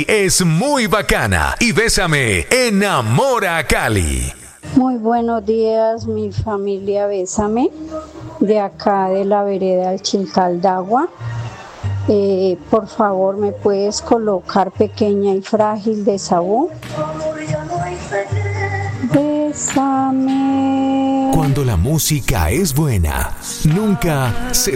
Es muy bacana y Bésame enamora a Cali. Muy buenos días, mi familia Bésame, de acá de la vereda del Chilcaldagua. Por favor, ¿me puedes colocar Pequeña y Frágil de Sabú? Bésame. Cuando la música es buena, nunca se